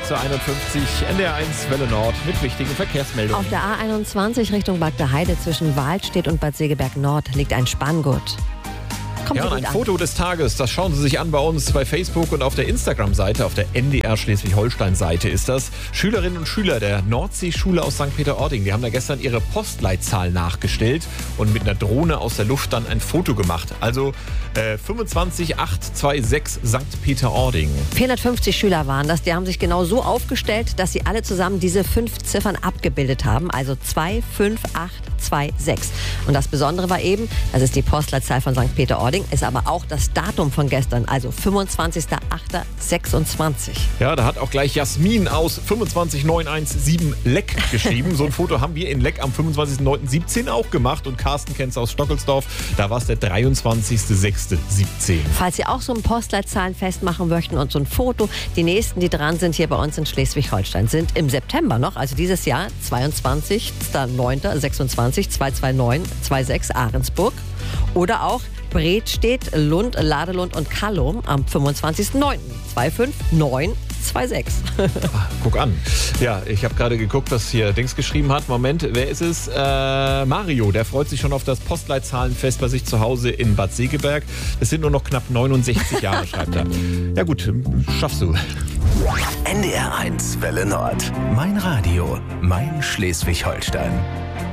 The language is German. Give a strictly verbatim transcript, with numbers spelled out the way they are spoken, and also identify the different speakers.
Speaker 1: sechs Uhr einundfünfzig, N D R eins Welle Nord mit wichtigen Verkehrsmeldungen.
Speaker 2: Auf der A einundzwanzig Richtung Bagder Heide zwischen Waldstedt und Bad Segeberg Nord liegt ein Spanngurt. Kommt
Speaker 1: Ja,
Speaker 2: so
Speaker 1: und
Speaker 2: gut
Speaker 1: ein
Speaker 2: an.
Speaker 1: Foto des Tages, das schauen Sie sich an bei uns bei Facebook und auf der Instagram-Seite, auf der N D R Schleswig-Holstein-Seite ist das. Schülerinnen und Schüler der Nordseeschule aus Sankt Peter-Ording, die haben da gestern ihre Postleitzahl nachgestellt und mit einer Drohne aus der Luft dann ein Foto gemacht. Also äh, fünfundzwanzig achthundertsechsundzwanzig Sankt Peter-Ording.
Speaker 2: vierhundertfünfzig Schüler waren das. Die haben sich genau so aufgestellt, dass sie alle zusammen diese fünf Ziffern abgebildet haben. Also zwei fünf acht zwei sechs. Und das Besondere war eben, das ist die Postleitzahl von Sankt Peter-Ording, ist aber auch das Datum von gestern, also fünfundzwanzigster achter sechsundzwanzig.
Speaker 1: Ja, da hat auch gleich Jasmin aus fünfundzwanzig neunhundertsiebzehn Leck geschrieben. So ein Foto haben wir in Leck am fünfundzwanzigster neunter siebzehn auch gemacht. Und Carsten kennt's aus Stockelsdorf, da war es der dreiundzwanzigster sechster siebzehn.
Speaker 2: Falls Sie auch so ein Postleitzahlenfest machen möchten und so ein Foto, die nächsten, die dran sind hier bei uns in Schleswig-Holstein, sind im September noch, also dieses Jahr, zweiundzwanzigster neunter sechsundzwanzig, zweihunderneunundzwanzig sechsundzwanzig Ahrensburg. Oder auch Bredstedt, Lund, Ladelund und Kallum am fünfundzwanzigster neunter zweihundertneunundfünfzig sechsundzwanzig.
Speaker 1: Guck an. Ja, ich habe gerade geguckt, was hier Dings geschrieben hat. Moment, wer ist es? Äh, Mario, der freut sich schon auf das Postleitzahlenfest bei sich zu Hause in Bad Segeberg. Es sind nur noch knapp neunundsechzig Jahre, schreibt er. Ja gut, schaffst du.
Speaker 3: N D R eins Welle Nord. Mein Radio, mein Schleswig-Holstein.